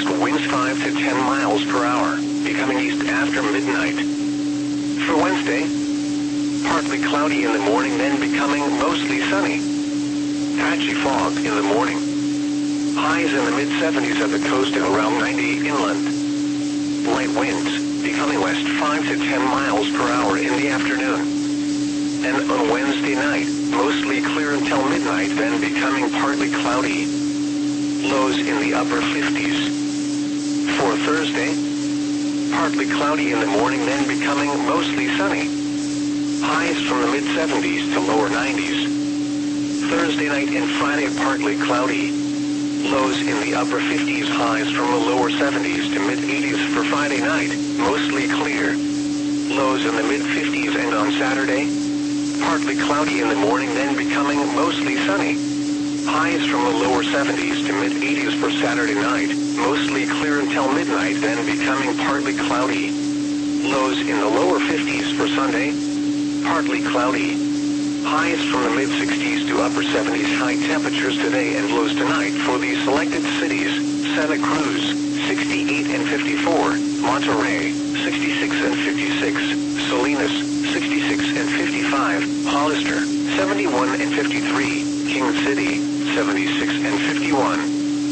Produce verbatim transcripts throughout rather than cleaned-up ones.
southwest winds five to ten miles per hour, becoming east after midnight. For Wednesday, partly cloudy in the morning, then becoming mostly sunny. Patchy fog in the morning. Highs in the mid seventies at the coast and around ninety inland. Light winds, becoming west five to ten miles per hour in the afternoon. And on Wednesday night, mostly clear until midnight, then becoming partly cloudy. Lows in the upper fifties. For Thursday, partly cloudy in the morning, then becoming mostly sunny. Highs from the mid seventies to lower nineties. Thursday night and Friday, partly cloudy. Lows in the upper fifties, highs from the lower seventies to mid eighties for Friday night, mostly clear. Lows in the mid fifties, and on Saturday, partly cloudy in the morning, then becoming mostly sunny. Highs from the lower seventies to mid eighties for Saturday night, mostly clear until midnight, then becoming partly cloudy. Lows in the lower fifties for Sunday, partly cloudy. Highs from the mid sixties to upper seventies, high temperatures today and lows tonight for the selected cities: Santa Cruz, sixty-eight and fifty-four, Monterey, sixty-six and fifty-six, Salinas, sixty-six and fifty-five, Hollister, seventy-one and fifty-three, King City, seventy-six and fifty-one.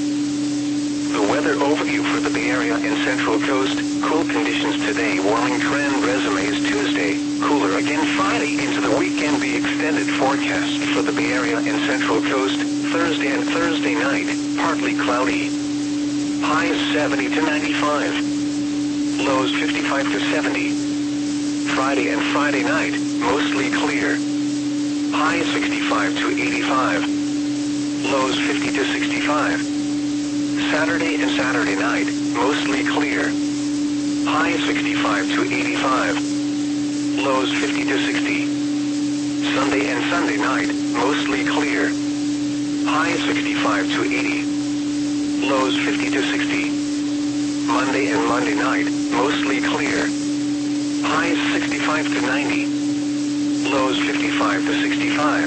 The weather overview for the Bay Area and Central Coast: cool conditions today, warming trend resumes Tuesday, cooler again Friday into the weekend. The extended forecast for the Bay Area and Central Coast: Thursday and Thursday night, partly cloudy. Highs seventy to ninety-five. Lows fifty-five to seventy. Friday and Friday night, mostly clear. Highs sixty-five to eighty-five. Lows fifty to sixty-five. Saturday and Saturday night, mostly clear. Highs sixty-five to eighty-five. Lows fifty to sixty. Sunday and Sunday night, mostly clear. Highs sixty-five to eighty. Lows fifty to sixty. Monday and Monday night, mostly clear. Highs sixty-five to ninety. Lows fifty-five to sixty-five.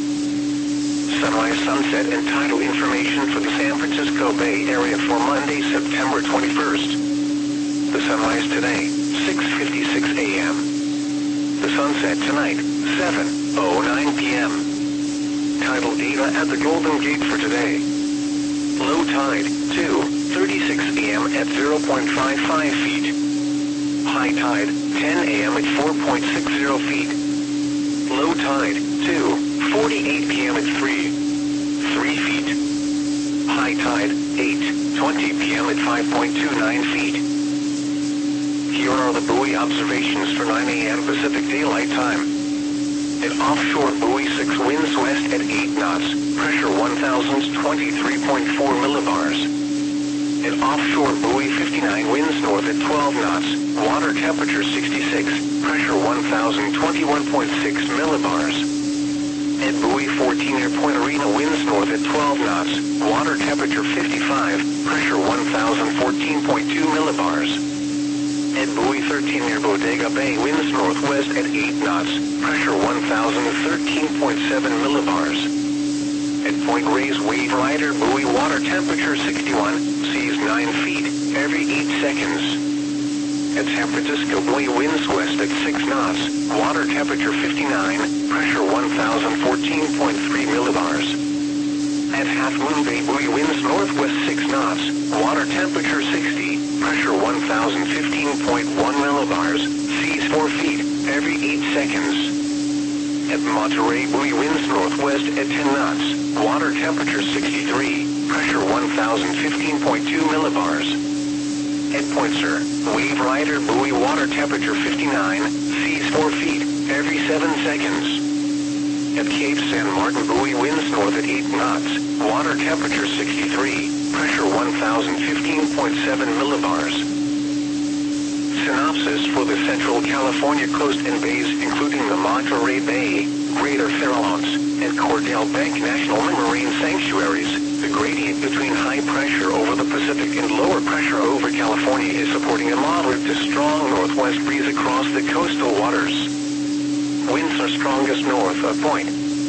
Sunrise, sunset, and tidal information for the San Francisco Bay Area for Monday, September twenty-first. The sunrise today, six fifty-six a m The sunset tonight, seven oh nine p m Tidal data at the Golden Gate for today. Low tide, two thirty-six a m at zero point five five feet. High tide, ten a m at four point six zero feet. Low tide, two forty-eight p m at three feet. High tide, eight twenty p m at five point two nine feet. Here are the buoy observations for nine a m Pacific Daylight Time. At offshore buoy six, winds west at eight knots, pressure one thousand twenty-three point four millibars. At offshore buoy fifty-nine, winds north at twelve knots, water temperature sixty-six, pressure one thousand twenty-one point six millibars. At buoy fourteen near Point Arena, winds north at twelve knots, water temperature fifty-five, pressure one thousand fourteen point two millibars. At buoy thirteen near Bodega Bay, winds northwest at eight knots, pressure one thousand thirteen point seven millibars. At Point Reyes Wave Rider buoy, water temperature sixty-one, seas nine feet, every eight seconds. At San Francisco buoy, winds west at six knots, water temperature fifty-nine, pressure one thousand fourteen point three millibars. At Half Moon Bay buoy, winds northwest six knots, water temperature sixty, pressure one thousand fifteen point one millibars, seas four feet, every eight seconds. At Monterey buoy, winds northwest at ten knots, water temperature sixty-three, pressure one thousand fifteen point two millibars. At Point Sur, Wave Rider buoy, water temperature fifty-nine, seas four feet, every seven seconds. At Cape San Martin buoy, winds north at eight knots, water temperature sixty-three, pressure one thousand fifteen point seven millibars. Synopsis for the Central California coast and bays, including the Monterey Bay, Greater Farallones, and Cordell Bank National Marine Sanctuaries. The gradient between high pressure over the Pacific and lower pressure over California is supporting a moderate to strong northwest breeze across the coastal waters. Winds are strongest north of Point